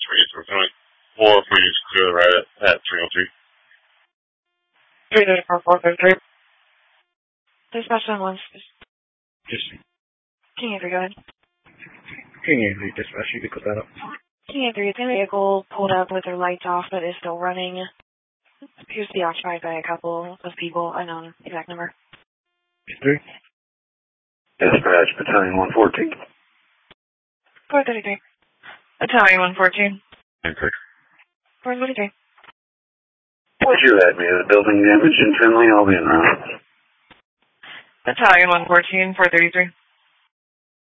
4, please clear the right at 303. 334-433. Dispatch on 1. Just King Avery, go ahead. King Avery, dispatch, you can put that up. King Avery, the vehicle pulled up with their lights off but is still running. Appears to be occupied by a couple of people. Unknown exact number. 3. Dispatch, Battalion 114. 433. Battalion 114. 433. Would you add me to the building damage in Finley? I'll be in route. Battalion 114, 433.